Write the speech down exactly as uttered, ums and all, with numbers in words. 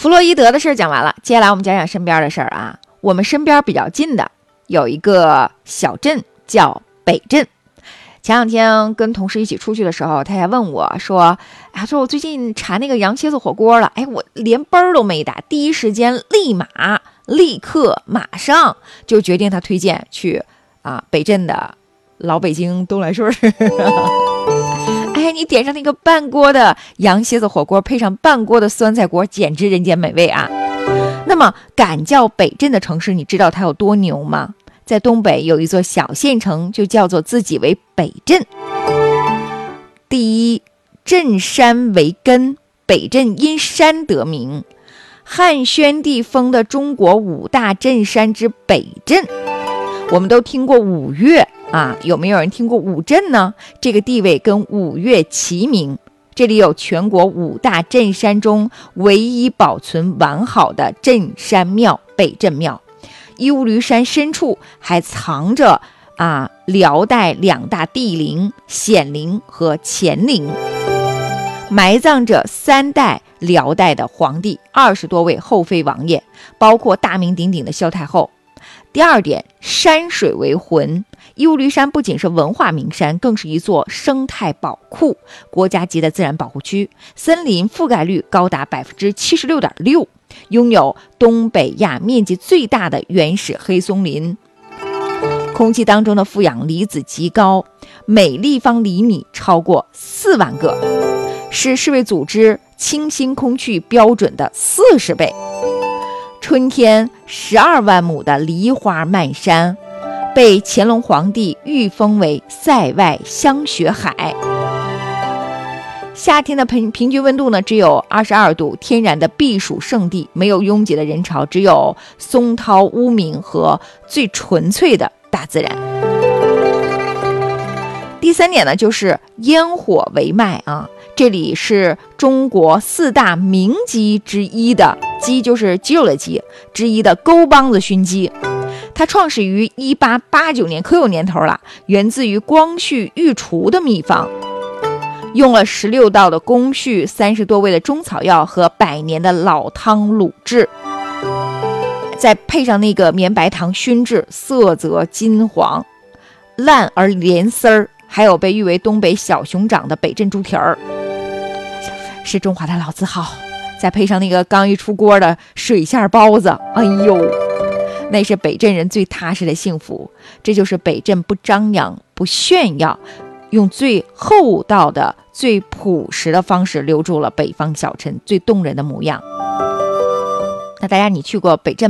弗洛伊德的事儿讲完了，接下来我们讲讲身边的事儿啊。我们身边比较近的有一个小镇叫北镇。前两天跟同事一起出去的时候，他还问我说：“啊，说我最近馋那个羊蝎子火锅了。”哎，我连奔儿都没打，第一时间立马、立刻、马上就决定他推荐去啊北镇的老北京东来顺。哎，你点上那个半锅的羊蝎子火锅，配上半锅的酸菜锅，简直人间美味啊！那么敢叫北镇的城市，你知道它有多牛吗？在东北有一座小县城，就叫做自己为北镇。第一，镇山为根，北镇因山得名。汉宣帝封的中国五大镇山之北镇。我们都听过五岳啊，有没有人听过五镇呢？这个地位跟五岳齐名。这里有全国五大镇山中唯一保存完好的镇山庙北镇庙。依乌驴山深处还藏着啊辽代两大帝陵显陵和乾陵，埋葬着三代辽代的皇帝，二十多位后妃王爷，包括大名鼎鼎的萧太后。第二点，山水为魂。依乌驴山不仅是文化名山，更是一座生态宝库，国家级的自然保护区，森林覆盖率高达 百分之七十六点六， 拥有东北亚面积最大的原始黑松林，空气当中的负氧离子极高，每立方厘米超过四万个，是世卫组织清新空气标准的四十倍。春天十二万亩的梨花漫山，被乾隆皇帝御封为塞外香雪海。夏天的平平均温度呢只有二十二度，天然的避暑胜地，没有拥挤的人潮，只有松涛乌鸣和最纯粹的大自然。第三点呢，就是烟火为脉啊，这里是中国四大名鸡之一的鸡，就是肌肉的鸡之一的沟帮子熏鸡。它创始于一八八九年，可有年头了，源自于光绪御厨的秘方，用了十六道的工序，三十多味的中草药和百年的老汤卤制，再配上那个绵白糖熏制，色泽金黄，烂而连丝儿，还有被誉为东北小熊掌的北镇猪蹄儿，是中华的老字号。再配上那个刚一出锅的水馅包子，哎呦，那是北镇人最踏实的幸福。这就是北镇不张扬不炫耀，用最厚道的最朴实的方式留住了北方小镇最动人的模样。那大家你去过北镇